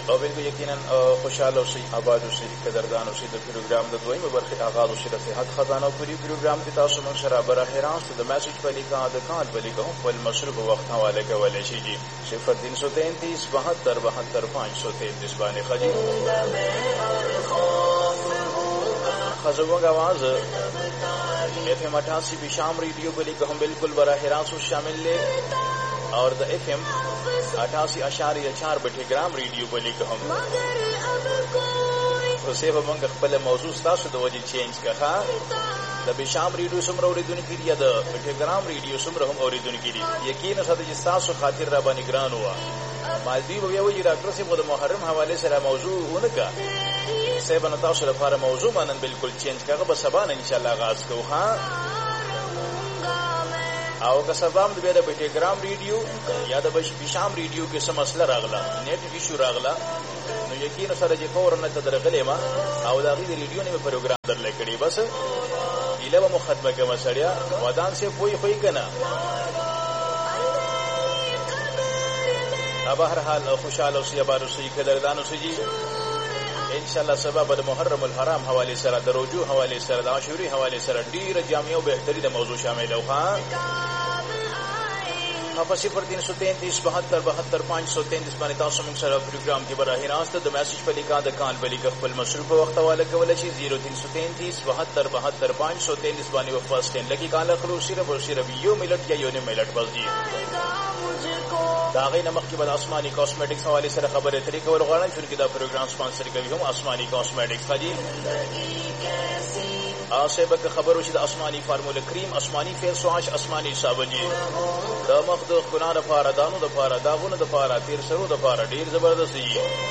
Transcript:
او بالکل یقینا خوشاله اوسئ آباد اوسئ قدردان اوسئ د پروګرام د دویمه برخې آغاز او صحت خزانه پوری پروګرام کې تاسو موږ سره براه راست د میسج په لیکا د کال په لیکا هم خپل مصروف وخت حواله کولای شي 0333 72 72 533 باندې خجی خزوګ आवाज FM 88 पे शाम रेडियो पर लेकर हम बिल्कुल बराह रास्त शामिल ले और द FM 88.4 पे ग्राम रेडियो पर लेकर हम उसे हम खपल मौजूद तासु द वजह चेंज का द बिशाम रेडियो सुमर और दुन की या द पे ग्राम रेडियो सुमर हम और दुन की यकीन साथ जिसासु खातिर रबा निगरान हुआ मालदीव वो ये डॉक्टर से मुद मुहर्रम हवाले से मौजू होने का से बनता सफार मौजू मानन बिल्कुल चेंज का बस सबान इंशाल्लाह आगाज को हाँ आओ का सबाम बेद बेटे ग्राम रेडियो या द बिशाम रेडियो के समस्या रागला नेट इशू रागला नो यकीन सर जे फौरन न तदरगले मा आओ दा रेडियो ने प्रोग्राम दर लेकड़ी बस इलेवा मुखदमा के मसड़िया वदान से कोई कोई कना अब हर हाल खुशहाल और सियाबार से कदरदान से जी इंशाल्लाह सबब मुहर्रम अल हराम हवाले सर दरोजू हवाले सर आशूरी हवाले सर डीर जामिया बेहतरीन मौजू शामिल हो फसी पर 333 72 72 533 माने तासु मुंग सर प्रोग्राम के बराह रास्त द मैसेज पर लिखा द कान पर लिखा फुल मसरूफ वक्त वाले के वाले 0333 72 72 533 माने वो फर्स्ट टेन लगी काला खलू सिर्फ और सिर्फ यो मिनट या योने मिनट बस जी दागे नमक के बाद आसमानी कॉस्मेटिक्स हवाले से खबर तरीके और गाना फिर किदा प्रोग्राम स्पॉन्सर कभी हम आसमानी कॉस्मेटिक्स का जी आसेबक खबर उशिद आसमानी फार्मूला क्रीम आसमानी फेस वॉश आसमानी साबुन जी दमक द खुना द फारा दानो द फारा दागुन द फारा तीर सरो द फारा ढेर जबरदस्त जी